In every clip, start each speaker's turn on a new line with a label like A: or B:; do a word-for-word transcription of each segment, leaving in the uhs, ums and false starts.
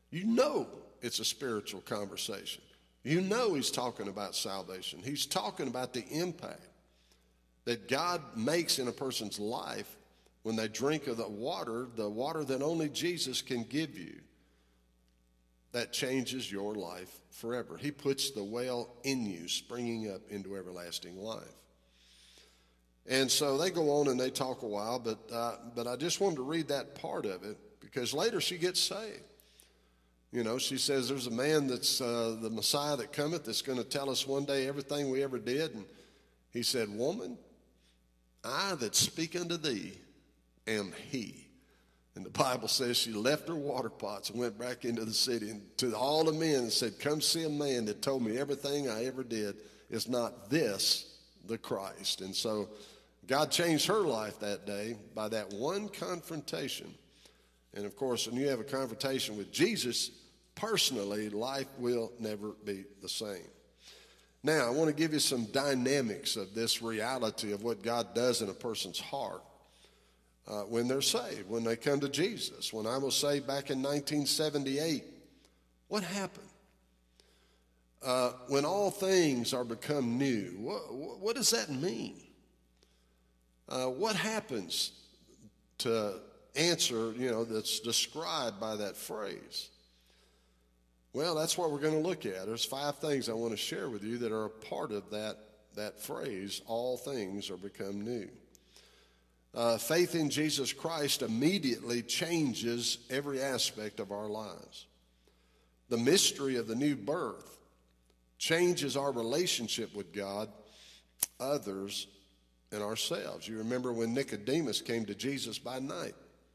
A: You know it's a spiritual conversation. You know he's talking about salvation. He's talking about the impact that God makes in a person's life when they drink of the water, the water that only Jesus can give you. That changes your life forever. He puts the well in you, springing up into everlasting life. And so they go on and they talk a while, but uh, but I just wanted to read that part of it because later she gets saved. You know, she says there's a man that's uh, the Messiah that cometh that's going to tell us one day everything we ever did. And he said, "Woman, I that speak unto thee am he." And the Bible says she left her water pots and went back into the city and to all the men and said, "Come see a man that told me everything I ever did. Is not this the Christ?" And so God changed her life that day by that one confrontation. And of course, when you have a confrontation with Jesus personally, life will never be the same. Now, I want to give you some dynamics of this reality of what God does in a person's heart. Uh, when they're saved, when they come to Jesus. When I was saved back in nineteen seventy-eight, what happened? Uh, when all things are become new, what, what does that mean? Uh, what happens to answer, you know, that's described by that phrase? Well, that's what we're going to look at. There's five things I want to share with you that are a part of that, that phrase, all things are become new. Uh, faith in Jesus Christ immediately changes every aspect of our lives. The mystery of the new birth changes our relationship with God, others, and ourselves. You remember when Nicodemus came to Jesus by night.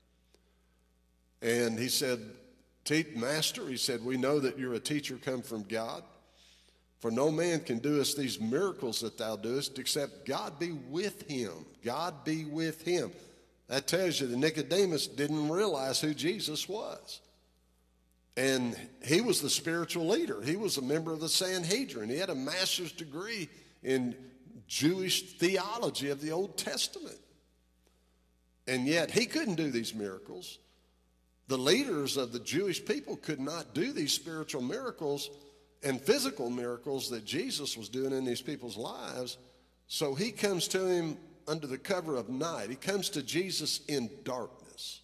A: And he said, "Master," he said, "we know that you're a teacher come from God. For no man can do us these miracles that thou doest except God be with him." God be with him. That tells you that Nicodemus didn't realize who Jesus was. And he was the spiritual leader. He was a member of the Sanhedrin. He had a master's degree in Jewish theology of the Old Testament. And yet he couldn't do these miracles. The leaders of the Jewish people could not do these spiritual miracles and physical miracles that Jesus was doing in these people's lives. So he comes to him under the cover of night. He comes to Jesus in darkness.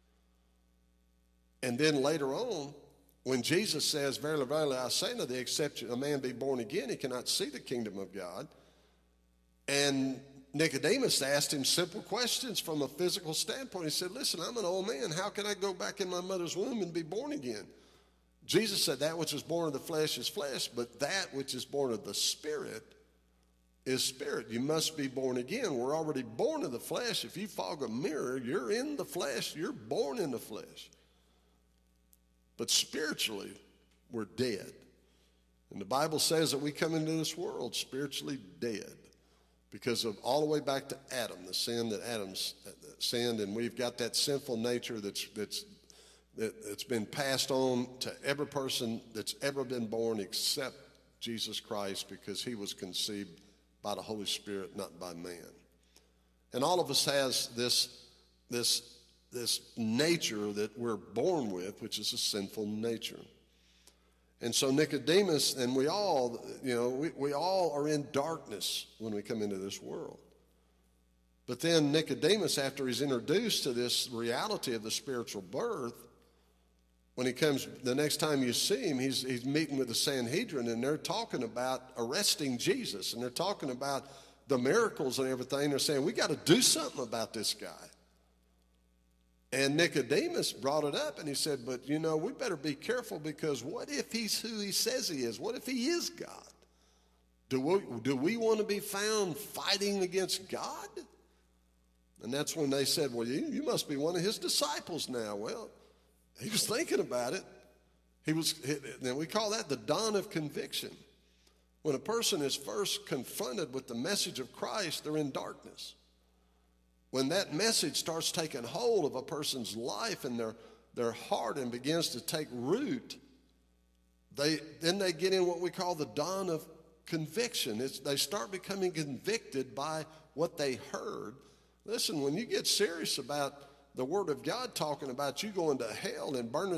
A: And then later on, when Jesus says, "Verily, verily, I say unto thee, except a man be born again, he cannot see the kingdom of God." And Nicodemus asked him simple questions from a physical standpoint. He said, "Listen, I'm an old man. How can I go back in my mother's womb and be born again?" Jesus said, "That which is born of the flesh is flesh, but that which is born of the Spirit is spirit." You must be born again. We're already born of the flesh. If you fog a mirror, you're in the flesh. You're born in the flesh. But spiritually, we're dead. And the Bible says that we come into this world spiritually dead because of all the way back to Adam, the sin that Adam sinned, and we've got that sinful nature that's that's that's been passed on to every person that's ever been born except Jesus Christ, because he was conceived by the Holy Spirit, not by man. And all of us has this, this, this nature that we're born with, which is a sinful nature. And so Nicodemus, and we all, you know, we, we all are in darkness when we come into this world. But then Nicodemus, after he's introduced to this reality of the spiritual birth, when he comes, the next time you see him, he's, he's meeting with the Sanhedrin, and they're talking about arresting Jesus, and they're talking about the miracles and everything. They're saying, we got to do something about this guy. And Nicodemus brought it up, and he said, but, you know, we better be careful, because what if he's who he says he is? What if he is God? Do we, do we want to be found fighting against God? And that's when they said, well, you, you must be one of his disciples now. Well, he was thinking about it. He was, and we call that the dawn of conviction. When a person is first confronted with the message of Christ, they're in darkness. When that message starts taking hold of a person's life and their, their heart and begins to take root, they then they get in what we call the dawn of conviction. It's, they start becoming convicted by what they heard. Listen, when you get serious about the Word of God talking about you going to hell and burning